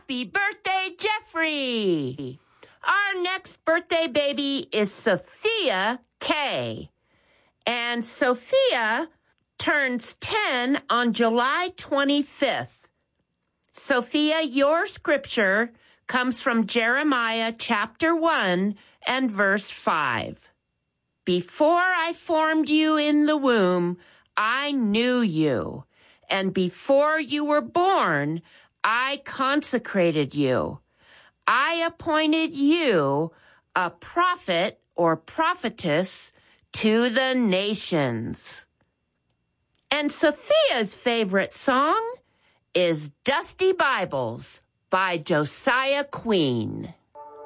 Happy birthday, Jeffrey! Our next birthday baby is Sophia K. And Sophia turns 10 on July 25th. Sophia, your scripture comes from Jeremiah chapter 1 and verse 5. Before I formed you in the womb, I knew you. And before you were born, I consecrated you. I appointed you a prophet or prophetess to the nations. And Sophia's favorite song is Dusty Bibles by Josiah Queen.